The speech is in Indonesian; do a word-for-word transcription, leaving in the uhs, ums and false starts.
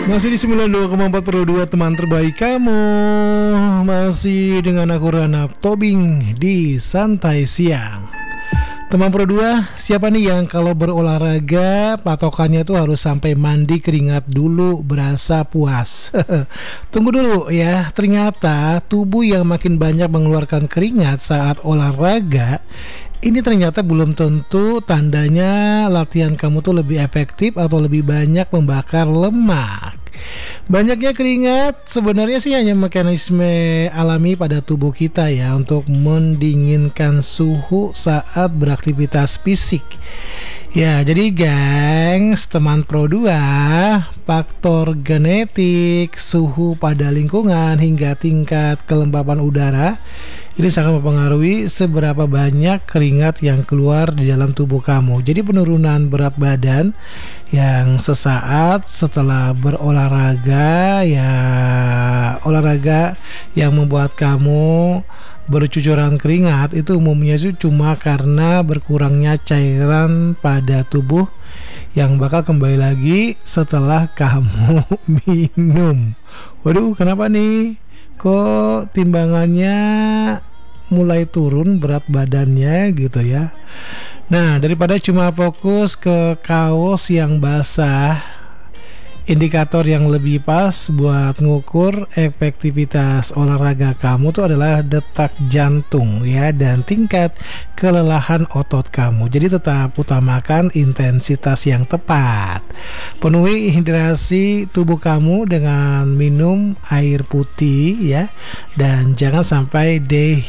Masih di sembilan puluh dua koma empat per dua teman terbaik kamu. Masih dengan aku Rana Tobing di Santai Siang. Teman Pro dua, siapa nih yang kalau berolahraga patokannya tuh harus sampai mandi keringat dulu berasa puas? Tunggu dulu ya, ternyata tubuh yang makin banyak mengeluarkan keringat saat olahraga ini ternyata belum tentu tandanya latihan kamu tuh lebih efektif atau lebih banyak membakar lemak. Banyaknya keringat sebenarnya sih hanya mekanisme alami pada tubuh kita ya untuk mendinginkan suhu saat beraktivitas fisik. Ya, jadi gengs, teman Pro dua, faktor genetik, suhu pada lingkungan hingga tingkat kelembapan udara ini sangat mempengaruhi seberapa banyak keringat yang keluar di dalam tubuh kamu. Jadi penurunan berat badan yang sesaat setelah berolahraga, ya olahraga yang membuat kamu bercucuran keringat itu umumnya sih cuma karena berkurangnya cairan pada tubuh yang bakal kembali lagi setelah kamu minum. Waduh, kenapa nih? Kok timbangannya mulai turun berat badannya gitu ya. Nah, daripada cuma fokus ke kaos yang basah, indikator yang lebih pas buat ngukur efektivitas olahraga kamu tuh adalah detak jantung ya dan tingkat kelelahan otot kamu. Jadi tetap utamakan intensitas yang tepat. Penuhi hidrasi tubuh kamu dengan minum air putih ya, dan jangan sampai dehidrasi